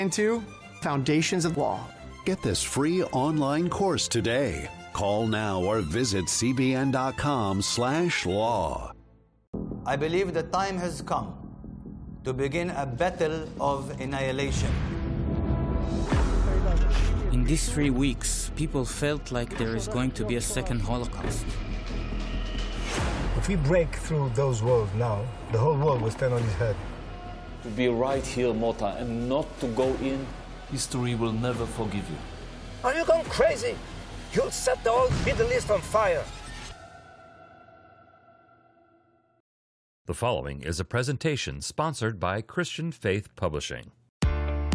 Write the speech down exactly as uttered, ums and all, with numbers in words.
into Foundations of Law. Get this free online course today. Call now or visit cbn.com slash law. I believe the time has come to begin a battle of annihilation. In these three weeks, people felt like there is going to be a second Holocaust. If we break through those walls now, the whole world will stand on its head. To be right here, Mota, and not to go in, history will never forgive you. Are you gone crazy? You'll set the whole Middle East on fire. The following is a presentation sponsored by Christian Faith Publishing.